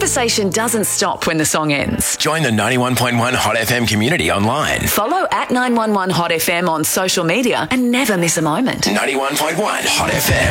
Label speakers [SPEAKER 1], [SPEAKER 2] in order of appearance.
[SPEAKER 1] conversation doesn't stop when the song ends.
[SPEAKER 2] Join the 91.1 Hot FM community online.
[SPEAKER 1] Follow at 911 Hot FM on social media and never miss a moment.
[SPEAKER 2] 91.1 Hot FM.